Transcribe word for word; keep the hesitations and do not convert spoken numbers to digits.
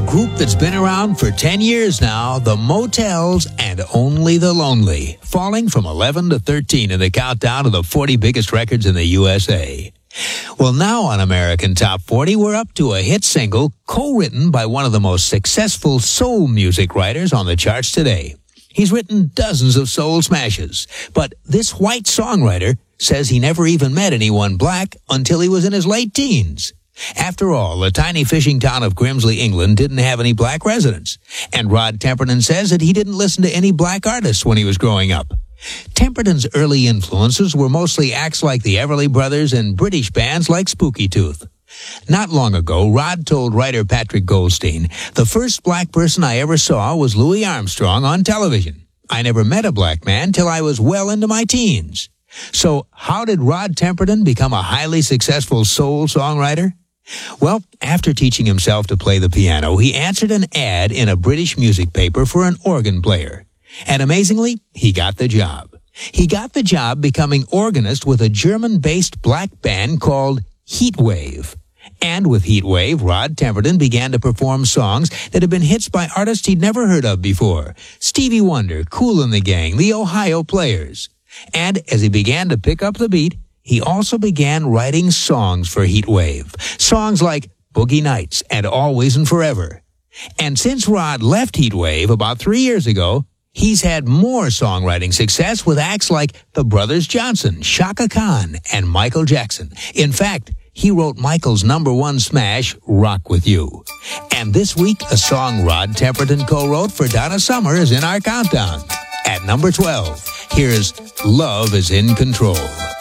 group that's been around for ten years now, the Motels and Only the Lonely, falling from eleven to thirteen in the countdown of the forty biggest records in the U S A. Well, now on American Top forty, we're up to a hit single co-written by one of the most successful soul music writers on the charts today. He's written dozens of soul smashes, but this white songwriter says he never even met anyone black until he was in his late teens. After all, the tiny fishing town of Grimsley, England didn't have any black residents, and Rod Temperton says that he didn't listen to any black artists when he was growing up. Temperton's early influences were mostly acts like the Everly Brothers and British bands like Spooky Tooth. Not long ago, Rod told writer Patrick Goldstein, "The first black person I ever saw was Louis Armstrong on television. I never met a black man till I was well into my teens." So, how did Rod Temperton become a highly successful soul songwriter? Well, after teaching himself to play the piano, he answered an ad in a British music paper for an organ player. And amazingly, he got the job. He got the job becoming organist with a German-based black band called Heatwave. And with Heatwave, Rod Temperton began to perform songs that had been hits by artists he'd never heard of before. Stevie Wonder, Kool and the Gang, the Ohio Players. And as he began to pick up the beat, he also began writing songs for Heatwave. Songs like Boogie Nights and Always and Forever. And since Rod left Heatwave about three years ago, he's had more songwriting success with acts like the Brothers Johnson, Chaka Khan, and Michael Jackson. In fact, he wrote Michael's number one smash, Rock With You. And this week, a song Rod Temperton co-wrote for Donna Summer is in our countdown. At number twelve, here's Love Is In Control.